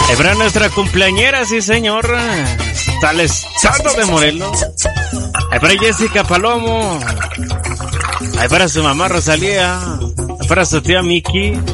Ahí para nuestra cumpleañera, sí señor. Tales Saldo de Morelos. Ahí para Jessica Palomo. Ahí para su mamá Rosalía. Ahí para su tía Miki.